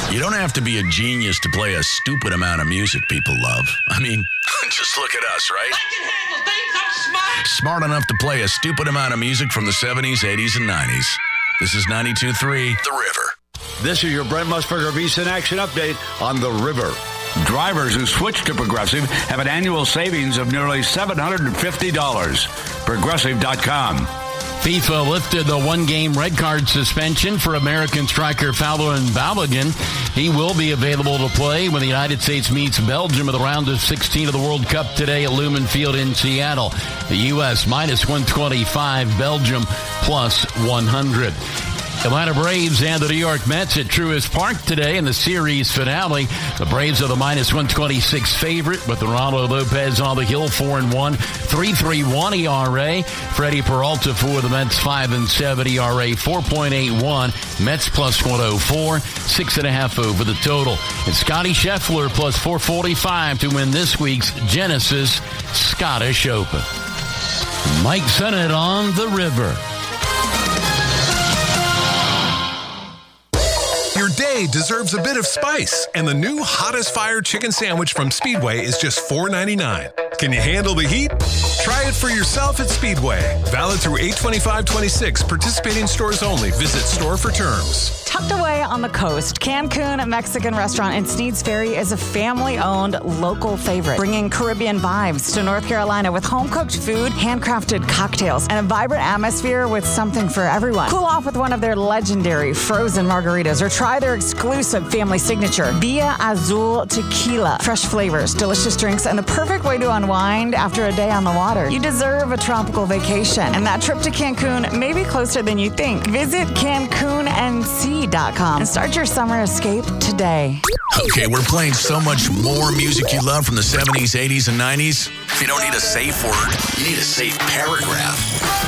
You don't have to be a genius to play a stupid amount of music people love. I mean, just look at us, right? I can handle things. I'm smart. Smart enough to play a stupid amount of music from the 70s, 80s, and 90s. This is 92.3 The River. This is your Brent Musburger VSiN Action Update on The River. Drivers who switch to Progressive have an annual savings of nearly $750. Progressive.com. FIFA lifted the one-game red card suspension for American striker Fallon Balogun. He will be available to play when the United States meets Belgium in the round of 16 of the World Cup today at Lumen Field in Seattle. The U.S. minus 125, Belgium plus 100. Atlanta Braves and the New York Mets at Truist Park today in the series finale. The Braves are the minus 126 favorite with Ronaldo Lopez on the hill, 4-1, 3.31 ERA. Freddie Peralta for the Mets, 5-7 ERA, 4.81. Mets plus 104, 6.5 over the total. And Scotty Scheffler plus 445 to win this week's Genesis Scottish Open. Mike Sennett on The River. Your day deserves a bit of spice, and the new Hot as Fire chicken sandwich from Speedway is just $4.99. Can you handle the heat? Try it for yourself at Speedway. Valid through 8/25/26. Participating stores only. Visit store for terms. Tucked away on the coast, Cancun Mexican restaurant in Sneads Ferry is a family-owned local favorite, bringing Caribbean vibes to North Carolina with home-cooked food, handcrafted cocktails, and a vibrant atmosphere with something for everyone. Cool off with one of their legendary frozen margaritas or try their exclusive family signature, Via Azul Tequila. Fresh flavors, delicious drinks, and the perfect way to unwind after a day on the water. You deserve a tropical vacation, and that trip to Cancun may be closer than you think. Visit CancunNC.com and start your summer escape today. Okay, we're playing so much more music you love from the 70s, 80s, and 90s. You don't need a safe word. You need a safe paragraph.